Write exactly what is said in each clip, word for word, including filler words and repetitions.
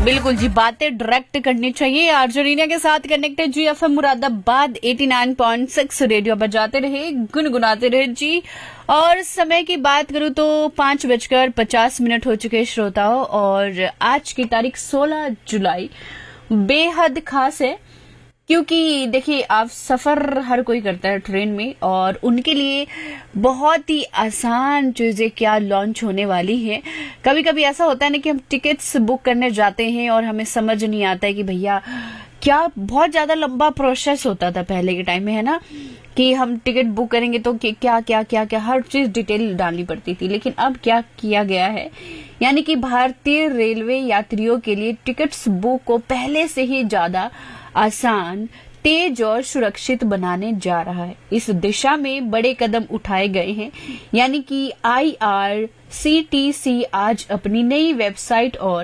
बिल्कुल जी, बातें डायरेक्ट करनी चाहिए। अर्जुनीना के साथ कनेक्टेड जी F M Moradabad eighty nine point six radio बजाते रहे, गुनगुनाते रहे जी। और समय की बात करूं तो पांच बजकर पचास मिनट हो चुके श्रोताओं, और आज की तारीख सोलह जुलाई बेहद खास है, क्योंकि देखिए आप सफर हर कोई करता है ट्रेन में, और उनके लिए बहुत ही आसान चीजें क्या लॉन्च होने वाली है। कभी कभी ऐसा होता है ना कि हम टिकट्स बुक करने जाते हैं और हमें समझ नहीं आता है कि भैया क्या, बहुत ज्यादा लंबा प्रोसेस होता था पहले के टाइम में, है ना, कि हम टिकट बुक करेंगे तो क्या क्या क्या क्या, क्या हर चीज डिटेल डालनी पड़ती थी। लेकिन अब क्या किया गया है, यानी कि भारतीय रेलवे यात्रियों के लिए टिकट्स बुक को पहले से ही ज्यादा आसान, तेज और सुरक्षित बनाने जा रहा है। इस दिशा में बड़े कदम उठाए गए हैं, यानी कि I R C T C आज अपनी नई वेबसाइट और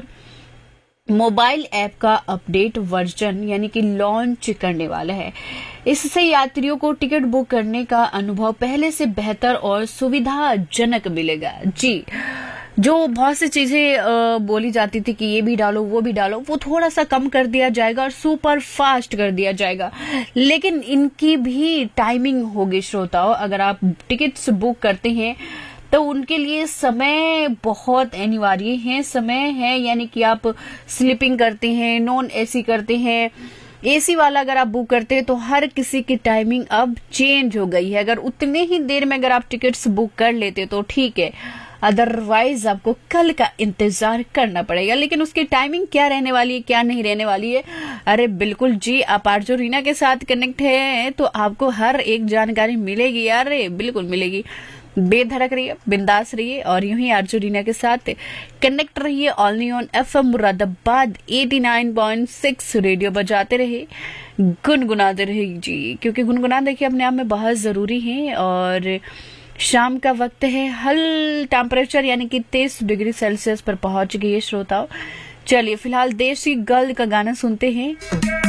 मोबाइल ऐप का अपडेट वर्जन यानी कि लॉन्च करने वाला है। इससे यात्रियों को टिकट बुक करने का अनुभव पहले से बेहतर और सुविधाजनक मिलेगा जी। जो बहुत सी चीजें बोली जाती थी कि ये भी डालो वो भी डालो, वो थोड़ा सा कम कर दिया जाएगा और सुपर फास्ट कर दिया जाएगा। लेकिन इनकी भी टाइमिंग होगी श्रोताओं। अगर आप टिकट्स बुक करते हैं तो उनके लिए समय बहुत अनिवार्य है, समय है, यानी कि आप स्लीपिंग करते हैं, नॉन एसी करते हैं, एसी वाला अगर आप बुक करते हैं तो हर किसी की टाइमिंग अब चेंज हो गई है। अगर उतने ही देर में अगर आप टिकट्स बुक कर लेते तो ठीक है, अदरवाइज आपको कल का इंतजार करना पड़ेगा। लेकिन उसकी टाइमिंग क्या रहने वाली है, क्या नहीं रहने वाली है, अरे बिल्कुल जी, आप आरजो रीना के साथ कनेक्ट है तो आपको हर एक जानकारी मिलेगी, अरे बिल्कुल मिलेगी। बेधड़क रहिए, बिंदास रहिए और यूं ही आरजो रीना के साथ कनेक्ट रहिए। Only on F M Moradabad eighty nine point six radio बजाते रहे, गुनगुनाते रहे जी, क्योंकि गुनगुना देखिए अपने आप में बहुत जरूरी है। और शाम का वक्त है, हल टेम्परेचर यानी कि तेईस डिग्री सेल्सियस पर पहुंच गई है श्रोताओं। चलिए फिलहाल देसी गर्ल का गाना सुनते हैं।